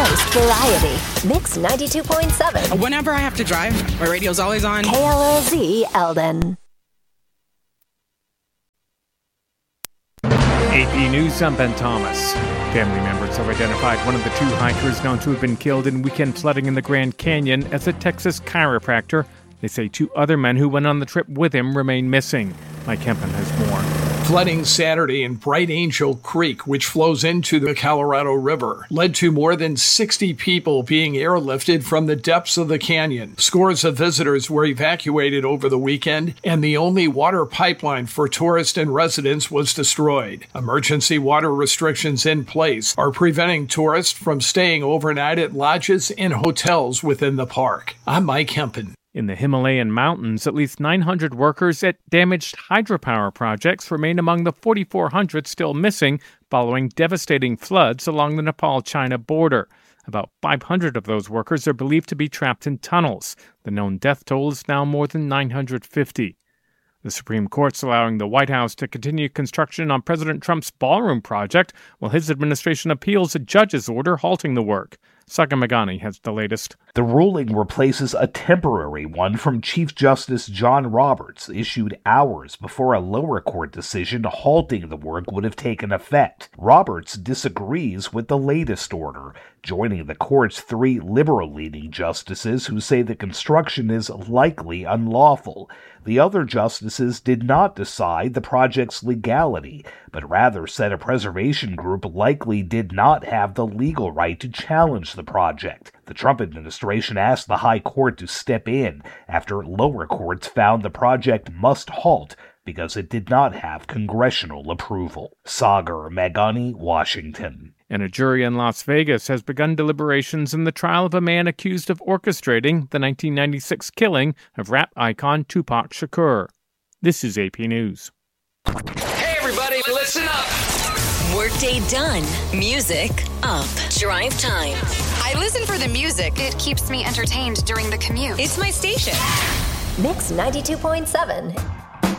most variety. Mix 92.7. Whenever I have to drive, my radio's always on. KLOZ Eldon. AP News, I'm Ben Thomas. Family members have identified one of the two hikers known to have been killed in weekend flooding in the Grand Canyon as a Texas chiropractor. They say two other men who went on the trip with him remain missing. Mike Kempen has more. Flooding Saturday in Bright Angel Creek, which flows into the Colorado River, led to more than 60 people being airlifted from the depths of the canyon. Scores of visitors were evacuated over the weekend, and the only water pipeline for tourists and residents was destroyed. Emergency water restrictions in place are preventing tourists from staying overnight at lodges and hotels within the park. I'm Mike Kempen. In the Himalayan mountains, at least 900 workers at damaged hydropower projects remain among the 4,400 still missing following devastating floods along the Nepal-China border. About 500 of those workers are believed to be trapped in tunnels. The known death toll is now more than 950. The Supreme Court's allowing the White House to continue construction on President Trump's ballroom project while his administration appeals a judge's order halting the work. Sagar Meghani has the latest. The ruling replaces a temporary one from Chief Justice John Roberts, issued hours before a lower court decision halting the work would have taken effect. Roberts disagrees with the latest order, joining the court's three liberal-leaning justices who say the construction is likely unlawful. The other justices did not decide the project's legality, but rather said a preservation group likely did not have the legal right to challenge the project. The Trump administration asked the High Court to step in after lower courts found the project must halt because it did not have congressional approval. Sagar Meghani, Washington. And a jury in Las Vegas has begun deliberations in the trial of a man accused of orchestrating the 1996 killing of rap icon Tupac Shakur. This is AP News. Hey everybody, listen up! Workday done. Music up. Drive time. I listen for the music. It keeps me entertained during the commute. It's my station. Mix 92.7.